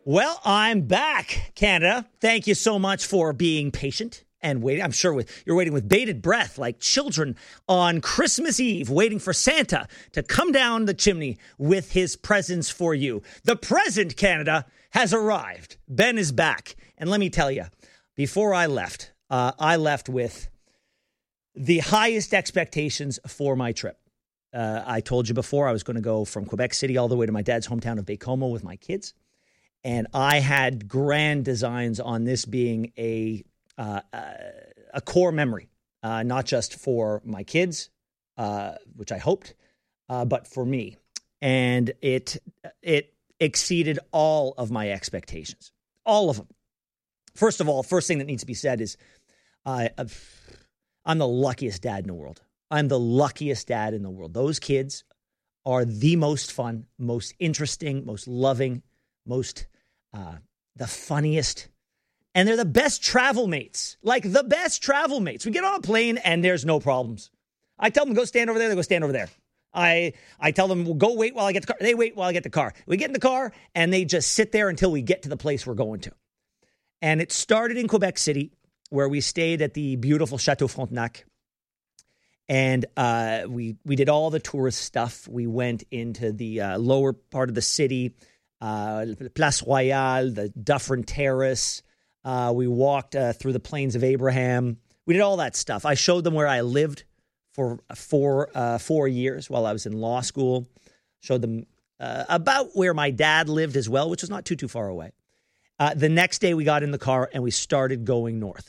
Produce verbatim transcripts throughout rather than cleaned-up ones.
Well, I'm back, Canada. Thank you so much for being patient and waiting. I'm sure with, you're waiting with bated breath like children on Christmas Eve, waiting for Santa to come down the chimney with his presents for you. The present, Canada, has arrived. Ben is back. And let me tell you, before I left, uh, I left with the highest expectations for my trip. Uh, I told you before I was going to go from Quebec City all the way to my dad's hometown of Baie-Comeau with my kids. And I had grand designs on this being a uh, a core memory, uh, not just for my kids, uh, which I hoped, uh, but for me. And it it exceeded all of my expectations, all of them. First of all, first thing that needs to be said is uh, I'm the luckiest dad in the world. I'm the luckiest dad in the world. Those kids are the most fun, most interesting, most loving, most uh, the funniest. And they're the best travel mates, like the best travel mates. We get on a plane and there's no problems. I tell them, go stand over there. They go stand over there. I I tell them, well, go wait while I get the car. They wait while I get the car. We get in the car and they just sit there until we get to the place we're going to. And it started in Quebec City, where we stayed at the beautiful Chateau Frontenac. And uh, we we did all the tourist stuff. We went into the uh, lower part of the city, uh, Place Royale, the Dufferin Terrace. Uh, we walked uh, through the Plains of Abraham. We did all that stuff. I showed them where I lived for four, uh, four years while I was in law school. Showed them uh, about where my dad lived as well, which was not too, too far away. Uh, the next day we got in the car and we started going north.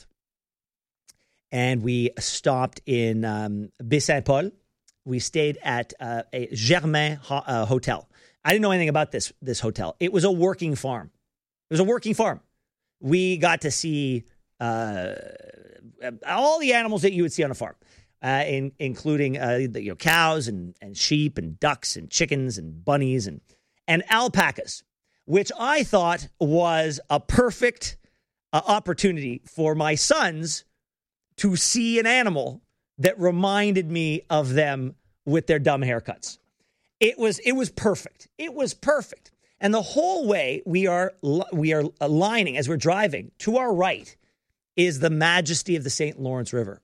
And we stopped in um, Baie-Saint-Paul. We stayed at uh, a Germain ho- uh, hotel. I didn't know anything about this, this hotel. It was a working farm. It was a working farm. We got to see uh, all the animals that you would see on a farm, uh, in, including uh, the, you know, cows and, and sheep and ducks and chickens and bunnies and, and alpacas, which I thought was a perfect uh, opportunity for my sons to see an animal that reminded me of them with their dumb haircuts. It was it was perfect. It was perfect. And the whole way we are we are aligning as we're driving, to our right is the majesty of the Saint Lawrence River.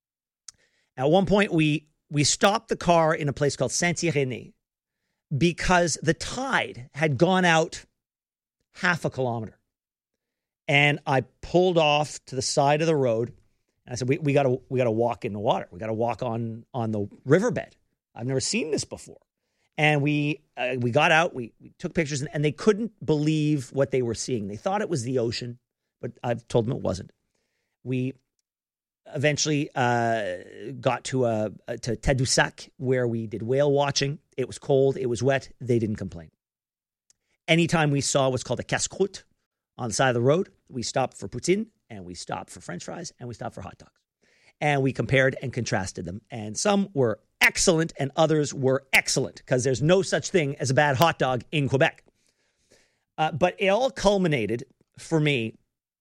At one point, we we stopped the car in a place called Saint-Irénée because the tide had gone out half a kilometer. And I pulled off to the side of the road. And I said, we, we gotta we gotta walk in the water. We gotta walk on on the riverbed. I've never seen this before. And we uh, we got out, we, we took pictures, and, and they couldn't believe what they were seeing. They thought it was the ocean, but I've told them it wasn't. We eventually uh, got to uh, to Tadoussac, where we did whale watching. It was cold, it was wet. They didn't complain. Anytime we saw what's called a casse-croûte on the side of the road, we stopped for poutine, and we stopped for French fries, and we stopped for hot dogs. And we compared and contrasted them. And some were excellent, and others were excellent, because there's no such thing as a bad hot dog in Quebec. Uh, but it all culminated for me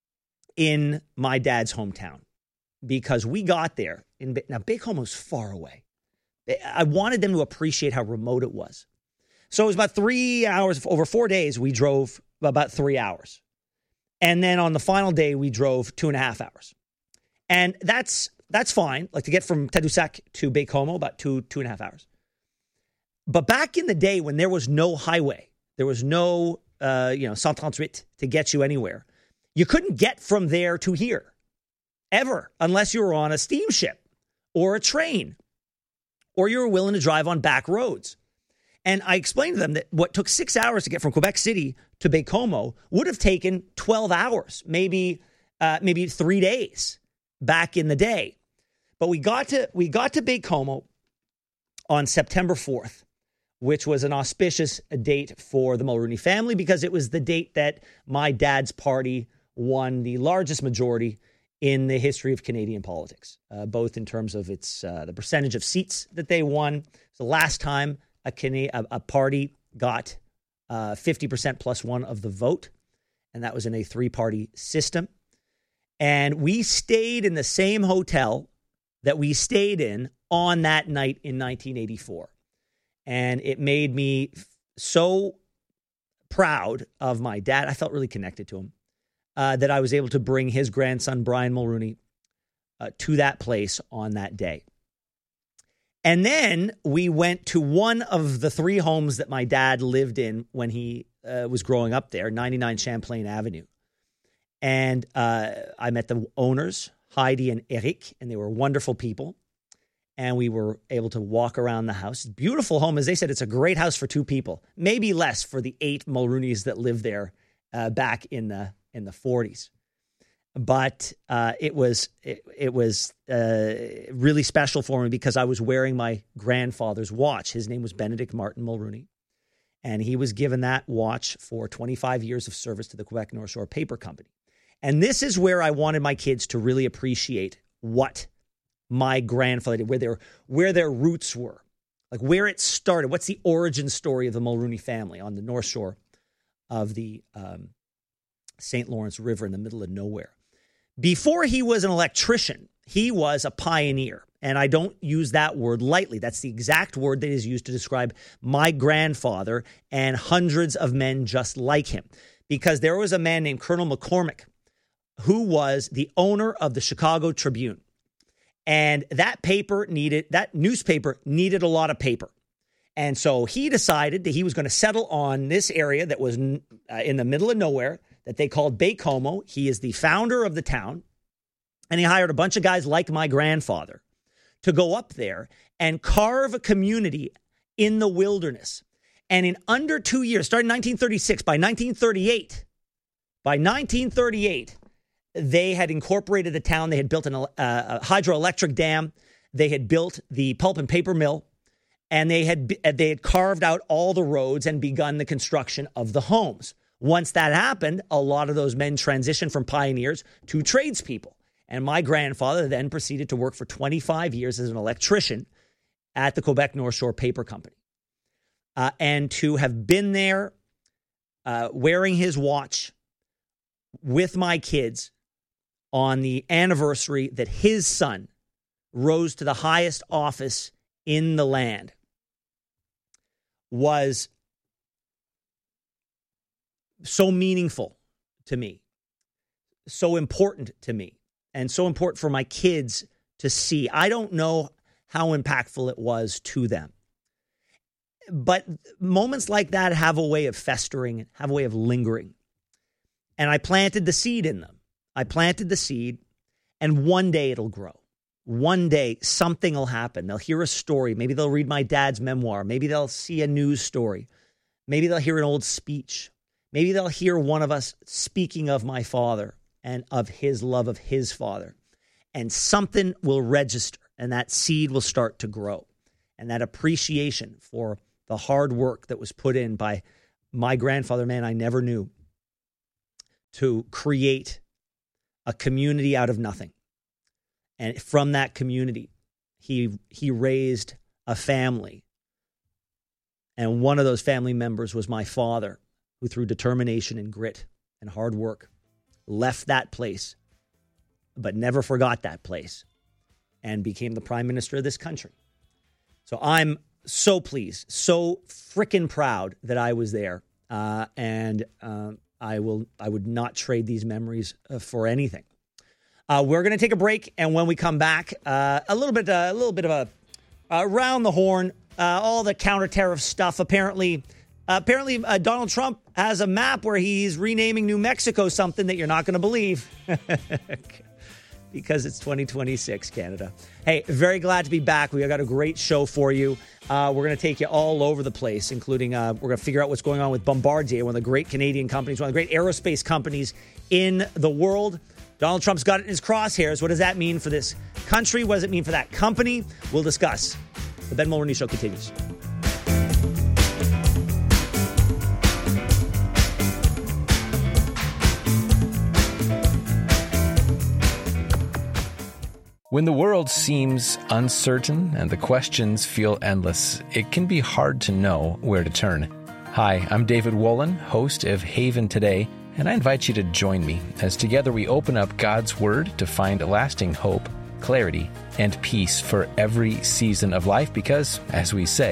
in my dad's hometown, because we got there. In now, Baie-Comeau is far away. I wanted them to appreciate how remote it was. So it was about three hours, over four days, we drove about three hours. And then on the final day, we drove two and a half hours. And that's that's fine, like to get from Tadoussac to Baie-Comeau, about two, two and a half hours. But back in the day when there was no highway, there was no, uh, you know, one thirty-eight to get you anywhere, you couldn't get from there to here, ever, unless you were on a steamship or a train, or you were willing to drive on back roads. And I explained to them that what took six hours to get from Quebec City to Baie-Comeau would have taken twelve hours, maybe uh, maybe three days back in the day. But we got to we got to Baie-Comeau on September fourth, which was an auspicious date for the Mulroney family, because it was the date that my dad's party won the largest majority in the history of Canadian politics, uh, both in terms of its uh, the percentage of seats that they won. It's the last time a, Cana- a, a party got uh, fifty percent plus one of the vote, and that was in a three-party system. And we stayed in the same hotel that we stayed in on that night in nineteen eighty-four. And it made me so proud of my dad. I felt really connected to him, uh, that I was able to bring his grandson, Brian Mulrooney, uh, to that place on that day. And then we went to one of the three homes that my dad lived in when he uh, was growing up there, ninety-nine Champlain Avenue. And uh, I met the owners, Heidi and Eric, and they were wonderful people. And we were able to walk around the house. Beautiful home. As they said, it's a great house for two people, maybe less for the eight Mulrooneys that lived there uh, back in the in the forties. But uh, it was it, it was uh, really special for me because I was wearing my grandfather's watch. His name was Benedict Martin Mulrooney, and he was given that watch for twenty-five years of service to the Quebec North Shore Paper Company. And this is where I wanted my kids to really appreciate what my grandfather did, where their where their roots were, like where it started. What's the origin story of the Mulrooney family on the North Shore of the um, Saint Lawrence River in the middle of nowhere? Before he was an electrician, he was a pioneer. And I don't use that word lightly. That's the exact word that is used to describe my grandfather and hundreds of men just like him. Because there was a man named Colonel McCormick who was the owner of the Chicago Tribune. And that paper needed, that newspaper needed a lot of paper. And so he decided that he was going to settle on this area that was uh, in the middle of nowhere that they called Baie-Comeau. He is the founder of the town. And he hired a bunch of guys like my grandfather to go up there and carve a community in the wilderness. And in under two years, starting in nineteen thirty-six, by nineteen thirty-eight, by nineteen thirty-eight, they had incorporated the town. They had built an, uh, a hydroelectric dam. They had built the pulp and paper mill, and they had they had carved out all the roads and begun the construction of the homes. Once that happened, a lot of those men transitioned from pioneers to tradespeople. And my grandfather then proceeded to work for twenty-five years as an electrician at the Quebec North Shore Paper Company. Uh, and to have been there uh, wearing his watch with my kids on the anniversary that his son rose to the highest office in the land was so meaningful to me, so important to me, and so important for my kids to see. I don't know how impactful it was to them. But moments like that have a way of festering, have a way of lingering. And I planted the seed in them. I planted the seed, and one day it'll grow. One day something will happen. They'll hear a story. Maybe they'll read my dad's memoir. Maybe they'll see a news story. Maybe they'll hear an old speech. Maybe they'll hear one of us speaking of my father and of his love of his father. And something will register, and that seed will start to grow. And that appreciation for the hard work that was put in by my grandfather, man I never knew, to create a community out of nothing. And from that community, he he raised a family. And one of those family members was my father, who through determination and grit and hard work left that place, but never forgot that place, and became the prime minister of this country. So I'm so pleased, so freaking proud that I was there. Uh, and uh, I will, I would not trade these memories uh, for anything. Uh, we're going to take a break, and when we come back, uh, a little bit, uh, a little bit of a uh, around the horn, uh, all the counter-tariff stuff. Apparently, uh, apparently, uh, Donald Trump has a map where he's renaming New Mexico something that you're not going to believe, because it's twenty twenty-six, Canada. Hey, very glad to be back. We got a great show for you. Uh, we're going to take you all over the place, including uh, we're going to figure out what's going on with Bombardier, one of the great Canadian companies, one of the great aerospace companies in the world. Donald Trump's got it in his crosshairs. What does that mean for this country? What does it mean for that company? We'll discuss. The Ben Mulroney Show continues. When the world seems uncertain and the questions feel endless, it can be hard to know where to turn. Hi, I'm David Wolin, host of Haven Today, and I invite you to join me as together we open up God's Word to find lasting hope, clarity, and peace for every season of life because, as we say,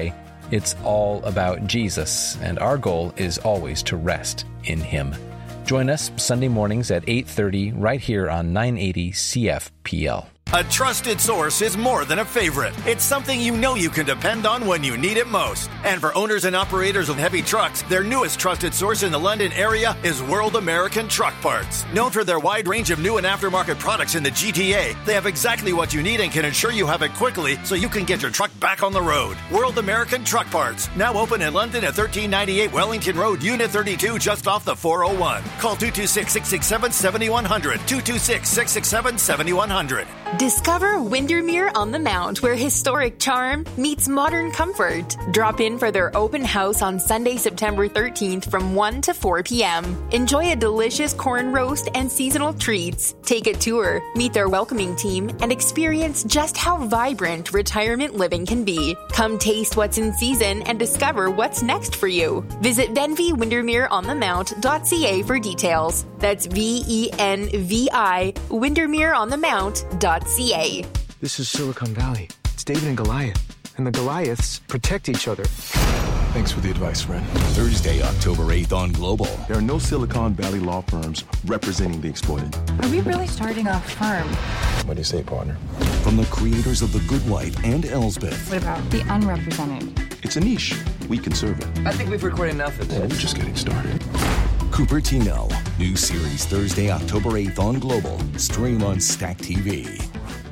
It's all about Jesus, and our goal is always to rest in Him. Join us Sunday mornings at eight thirty right here on nine eighty C F P L. A trusted source is more than a favorite. It's something you know you can depend on when you need it most. And for owners and operators of heavy trucks, their newest trusted source in the London area is World American Truck Parts. Known for their wide range of new and aftermarket products in the G T A, they have exactly what you need and can ensure you have it quickly so you can get your truck back on the road. World American Truck Parts, now open in London at thirteen ninety-eight Wellington Road, Unit thirty-two, just off the four oh one. Call two two six, six six seven, seven one zero zero, two two six, six six seven, seven one zero zero. Discover Windermere on the Mount, where historic charm meets modern comfort. Drop in for their open house on Sunday, September thirteenth from one to four p.m. Enjoy a delicious corn roast and seasonal treats. Take a tour, meet their welcoming team, and experience just how vibrant retirement living can be. Come taste what's in season and discover what's next for you. Visit venvi windermere on the mount dot c a for details. That's V E N V I windermere on the mount dot c a. This is Silicon Valley. It's David and Goliath. And the Goliaths protect each other. Thanks for the advice, friend. Thursday, October eighth on Global. There are no Silicon Valley law firms representing the exploited. Are we really starting a firm? What do you say, partner? From the creators of The Good Wife and Elsbeth. What about the unrepresented? It's a niche. We can serve it. I think we've recorded enough of Well, this. we're just getting started. Cupertino. New series Thursday, October eighth on Global. Stream on Stack T V.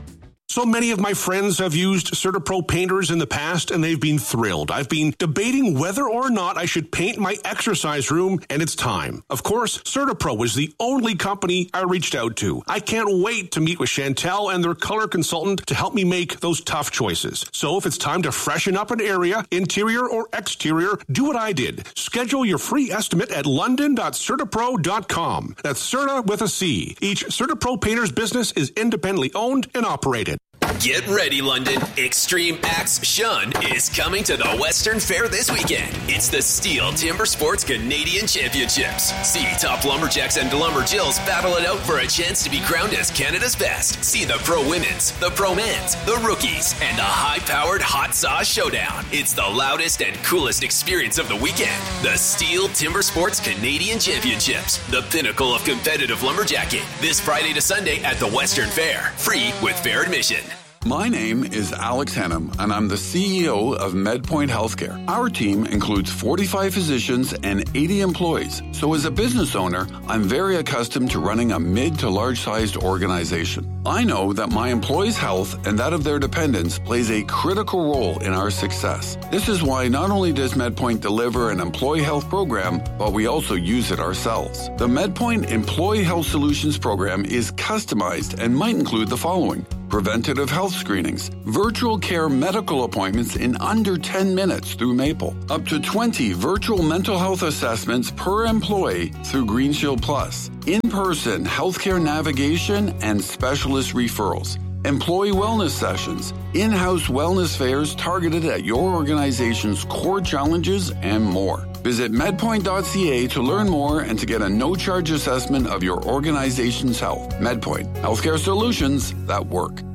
So many of my friends have used CertaPro painters in the past, and they've been thrilled. I've been debating whether or not I should paint my exercise room, and it's time. Of course, CertaPro was the only company I reached out to. I can't wait to meet with Chantel and their color consultant to help me make those tough choices. So if it's time to freshen up an area, interior or exterior, do what I did. Schedule your free estimate at london dot certapro dot com. That's Certa with a C. Each CertaPro painter's business is independently owned and operated. Get ready, London. Extreme Axe Shun is coming to the Western Fair this weekend. It's the Steel Timber Sports Canadian Championships. See top lumberjacks and lumberjills battle it out for a chance to be crowned as Canada's best. See the pro women's, the pro men's, the rookies, and the high-powered hot sauce showdown. It's the loudest and coolest experience of the weekend. The Steel Timber Sports Canadian Championships, the pinnacle of competitive lumberjacking. This Friday to Sunday at the Western Fair. Free with fair admission. My name is Alex Hannum, and I'm the C E O of MedPoint Healthcare. Our team includes forty-five physicians and eighty employees. So as a business owner, I'm very accustomed to running a mid to large-sized organization. I know that my employees' health and that of their dependents plays a critical role in our success. This is why not only does MedPoint deliver an employee health program, but we also use it ourselves. The MedPoint Employee Health Solutions program is customized and might include the following: preventative health screenings, virtual care medical appointments in under ten minutes through Maple, up to twenty virtual mental health assessments per employee through Green Shield Plus, in-person healthcare navigation and specialist referrals, employee wellness sessions, in-house wellness fairs targeted at your organization's core challenges, and more. Visit medpoint dot c a to learn more and to get a no-charge assessment of your organization's health. MedPoint, healthcare solutions that work.